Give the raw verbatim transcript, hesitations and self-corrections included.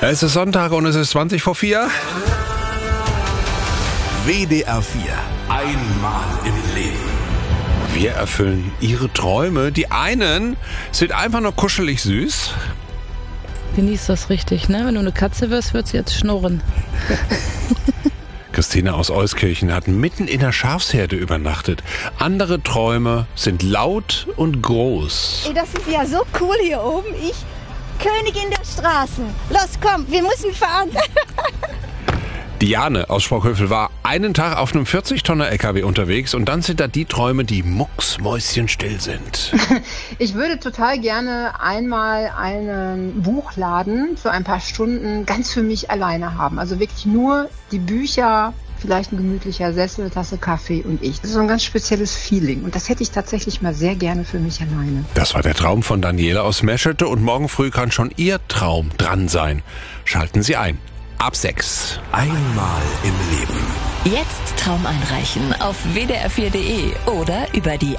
Es ist Sonntag und es ist zwanzig vor vier. W D R vier. Einmal im Leben. Wir erfüllen Ihre Träume. Die einen sind einfach nur kuschelig süß. Genieß das richtig, ne? Wenn du eine Katze wirst, wird sie jetzt schnurren. Christine aus Euskirchen hat mitten in der Schafsherde übernachtet. Andere Träume sind laut und groß. Ey, das ist ja so cool hier oben. Ich, Königin der Straßen. Los, komm, wir müssen fahren. Diane aus Sprockhövel war einen Tag auf einem vierzig-Tonner-L K W unterwegs und dann sind da die Träume, die mucksmäuschenstill sind. Ich würde total gerne einmal einen Buchladen für ein paar Stunden ganz für mich alleine haben. Also wirklich nur die Bücher, vielleicht ein gemütlicher Sessel, Tasse Kaffee und ich. Das ist so ein ganz spezielles Feeling und das hätte ich tatsächlich mal sehr gerne für mich alleine. Das war der Traum von Daniela aus Meschede und morgen früh kann schon Ihr Traum dran sein. Schalten Sie ein. Ab sechs. Einmal im Leben. Jetzt Traum einreichen auf w d r vier punkt d e oder über die